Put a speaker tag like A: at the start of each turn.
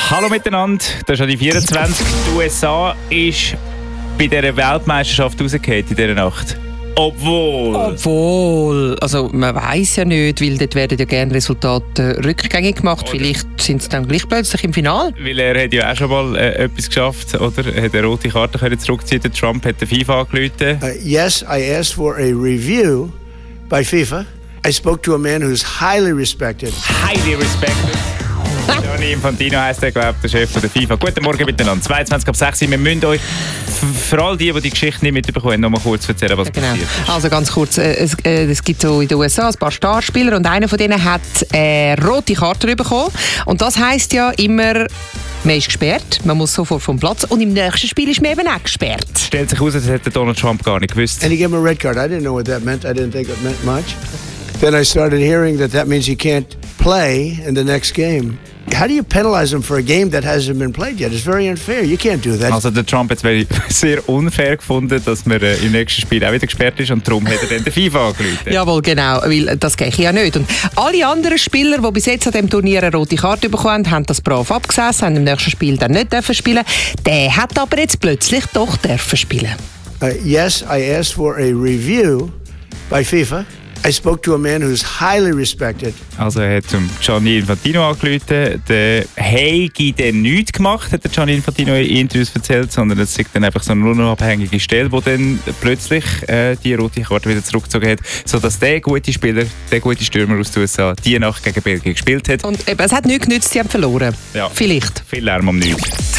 A: Hallo miteinander, das ist ja die 24. Die USA ist bei dieser Weltmeisterschaft rausgefallen in dieser Nacht.
B: Obwohl, also man weiss ja nicht, weil dort werden ja gerne Resultate rückgängig gemacht. Oder vielleicht sind sie dann gleich plötzlich im Finale.
A: Weil er hat ja auch schon mal etwas geschafft, oder? Er hat eine rote Karte zurückziehen. Der Trump hat den FIFA angerufen.
C: Yes, I asked for a review by FIFA. I spoke to a man who's highly respected.
A: Highly respected. Gianni Infantino heisst der, glaube ich, der Chef der FIFA. Guten Morgen miteinander. 22:06. Wir müssen euch, für all die Geschichte nicht mitbekommen, noch mal kurz erzählen, was passiert ist.
B: Also ganz kurz, es gibt so in den USA ein paar Starspieler und einer von denen hat eine rote Karte bekommen. Und das heisst ja immer, man ist gesperrt, man muss sofort vom Platz und im nächsten Spiel ist man eben auch gesperrt.
A: Stellt sich heraus, das hätte Donald Trump gar nicht gewusst.
C: And he gave him a red card. I didn't know what that meant. I didn't think it meant much. Then I started hearing that means he can't play in the next game. How do you penalize him for a game that hasn't been played yet? It's very unfair. You can't do that.
A: Also der Trump hat es sehr unfair gefunden, dass man im nächsten Spiel auch wieder gesperrt ist und darum hat er dann den FIFA angerufen.
B: Jawohl, genau, weil das geht ja nicht. Und alle anderen Spieler, die bis jetzt an diesem Turnier eine rote Karte bekommen haben das brav abgesessen, haben im nächsten Spiel dann nicht spielen dürfen. Der hat aber jetzt plötzlich doch dürfen spielen.
C: Yes, I asked for a review by FIFA. I spoke to a man who's highly respected.
A: Also er hat zum Gianni Infantino angerufen. Der Heigi dann nichts gemacht, hat der Gianni Infantino in Interviews erzählt, sondern es ist dann einfach so eine unabhängige Stelle, die dann plötzlich die rote Karte wieder zurückgezogen hat, sodass der gute Spieler, der gute Stürmer aus den USA, die Nacht gegen Belgien gespielt hat.
B: Und eben, es hat nichts genützt, sie haben verloren.
A: Ja.
B: Vielleicht.
A: Viel Lärm um nichts.